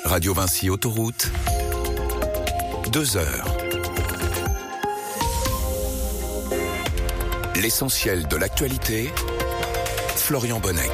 Radio Vinci Autoroute, 2 heures. L'essentiel de l'actualité, Florian Bonnec.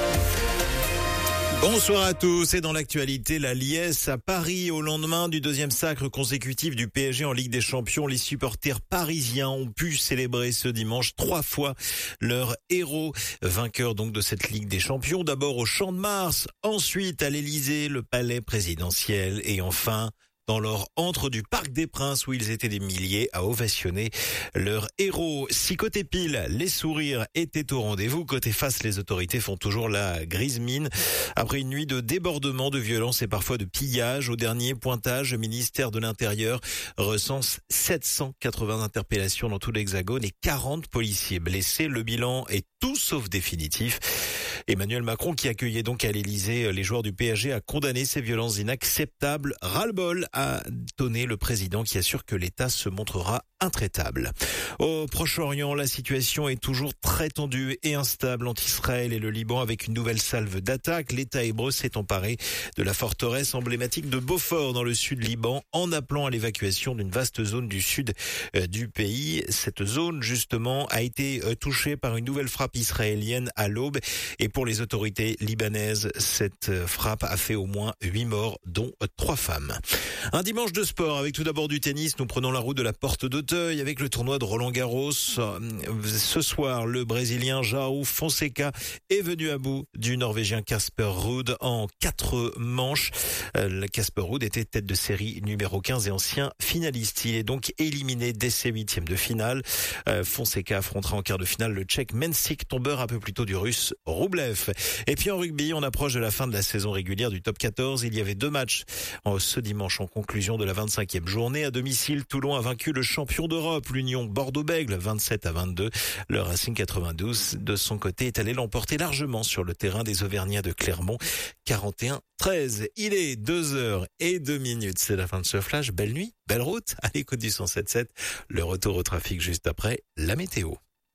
Bonsoir à tous. Et dans l'actualité, la liesse à Paris au lendemain du deuxième sacre consécutif du PSG en Ligue des Champions. Les supporters parisiens ont pu célébrer ce dimanche 3 fois leur héros, vainqueur donc de cette Ligue des Champions. D'abord au Champ de Mars, ensuite à l'Élysée, le palais présidentiel et enfin dans leur antre du Parc des Princes où ils étaient des milliers à ovationner leur héros. Si côté pile, les sourires étaient au rendez-vous, côté face, les autorités font toujours la grise mine. Après une nuit de débordement, de violence et parfois de pillage, au dernier pointage, le ministère de l'Intérieur recense 780 interpellations dans tout l'Hexagone et 40 policiers blessés. Le bilan est tout sauf définitif. Emmanuel Macron, qui accueillait donc à l'Élysée les joueurs du PSG, a condamné ces violences inacceptables. Ras-le-bol, a donné le président, qui assure que l'État se montrera intraitable. Au Proche-Orient, la situation est toujours très tendue et instable entre Israël et le Liban avec une nouvelle salve d'attaques. L'État hébreu s'est emparé de la forteresse emblématique de Beaufort dans le sud Liban en appelant à l'évacuation d'une vaste zone du sud du pays. Cette zone, justement, a été touchée par une nouvelle frappe israélienne à l'aube. Et pour les autorités libanaises, cette frappe a fait au moins 8 morts, dont 3 femmes. Un dimanche de sport avec tout d'abord du tennis. Nous prenons la route de la Porte d'Auteuil avec le tournoi de Roland-Garros. Ce soir, le Brésilien João Fonseca est venu à bout du Norvégien Casper Ruud en 4 manches. Casper Ruud était tête de série numéro 15 et ancien finaliste. Il est donc éliminé dès ses 8e de finale. Fonseca affrontera en quart de finale le Tchèque Mensik, tombeur un peu plus tôt du Russe Rublev. Et puis en rugby, on approche de la fin de la saison régulière du top 14. Il y avait 2 matchs ce dimanche en conclusion de la 25e journée. À domicile, Toulon a vaincu le champion d'Europe, l'Union Bordeaux-Bègles, 27-22. Le Racing 92, de son côté, est allé l'emporter largement sur le terrain des Auvergnats de Clermont, 41-13. Il est 2h02. C'est la fin de ce flash. Belle nuit, belle route, à l'écoute du 107.7. Le retour au trafic juste après la météo.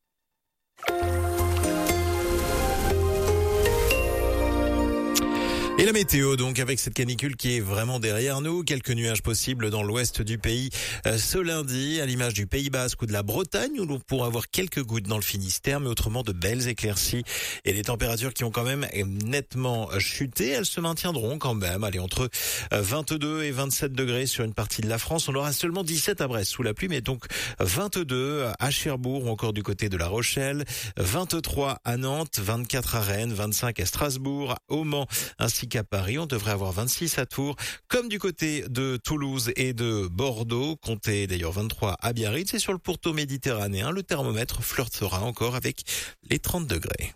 Et la météo, donc, avec cette canicule qui est vraiment derrière nous. Quelques nuages possibles dans l'ouest du pays ce lundi, à l'image du Pays Basque ou de la Bretagne, où l'on pourra avoir quelques gouttes dans le Finistère, mais autrement de belles éclaircies. Et les températures qui ont quand même nettement chuté, elles se maintiendront quand même. Allez, entre 22 et 27 degrés sur une partie de la France. On aura seulement 17 à Brest sous la pluie, mais donc 22 à Cherbourg ou encore du côté de La Rochelle, 23 à Nantes, 24 à Rennes, 25 à Strasbourg, au Mans, ainsi qu'à Paris. On devrait avoir 26 à Tours, comme du côté de Toulouse et de Bordeaux. Comptez d'ailleurs 23 à Biarritz. Et sur le pourtour méditerranéen, le thermomètre flirtera encore avec les 30 degrés.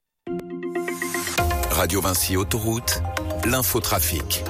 Radio Vinci Autoroute, l'infotrafic.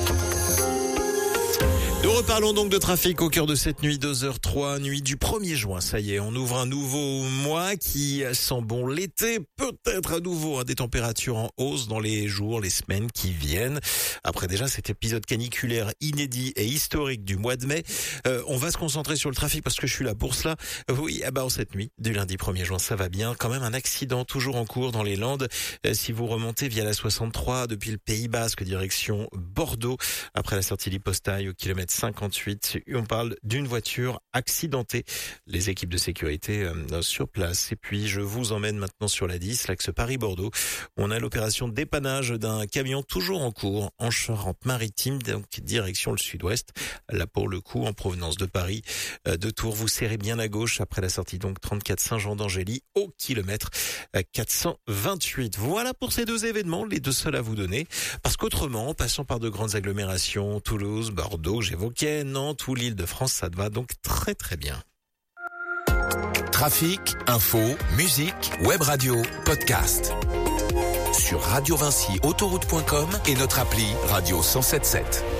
Nous reparlons donc de trafic au cœur de cette nuit 2h03, nuit du 1er juin. Ça y est, on ouvre un nouveau mois qui sent bon l'été, peut-être à nouveau des températures en hausse dans les jours, les semaines qui viennent. Après déjà cet épisode caniculaire inédit et historique du mois de mai, on va se concentrer sur le trafic parce que je suis là pour cela. Oui, en cette nuit du lundi 1er juin, ça va bien. Quand même un accident toujours en cours dans les Landes. Si vous remontez via la 63 depuis le Pays Basque direction Bordeaux, après la sortie d'Hypostaille au kilomètre 58, on parle d'une voiture accidentée. Les équipes de sécurité sur place. Et puis je vous emmène maintenant sur la 10, l'axe Paris-Bordeaux. On a l'opération de dépannage d'un camion toujours en cours en Charente-Maritime, donc direction le sud-ouest. Là pour le coup en provenance de Paris, de Tours. Vous serrez bien à gauche après la sortie donc 34 Saint-Jean-d'Angély au kilomètre 428. Voilà pour ces 2 événements, les 2 seuls à vous donner. Parce qu'autrement, en passant par de grandes agglomérations, Toulouse, Bordeaux, j'évoquais Nantes ou l'Île-de-France, ça te va donc très très bien. Trafic, info, musique, web radio, podcast. Sur radiovinciautoroute.com et notre appli Radio 107.7.